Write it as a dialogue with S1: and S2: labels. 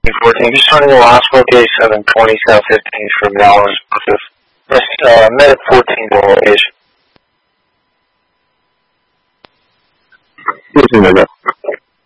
S1: 14. Just running the last location 720 South 15 from Dallas. Medic 14 location.
S2: 谢谢那个。